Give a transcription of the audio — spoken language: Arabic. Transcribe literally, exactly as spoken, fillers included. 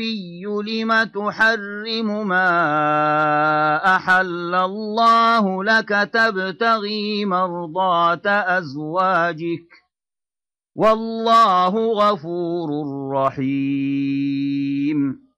لم تحرم ما أحل الله لك تبتغي مرضات أزواجك والله غفور رحيم